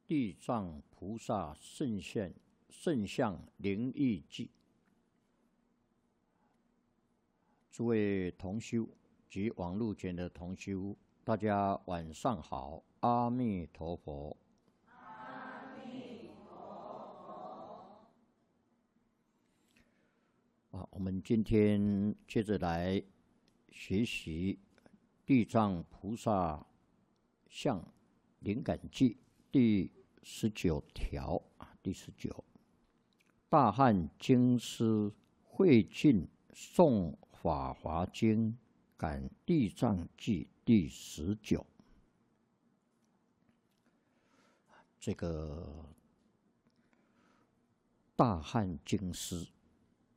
地藏菩萨圣像灵异记。诸位同修及网络前的同修，大家晚上好，阿弥陀佛。 阿弥陀佛。我们今天接着来学习地藏菩萨像灵感记第19条第19，大汉经师慧尽诵法华经感地藏记第19。这个大汉经师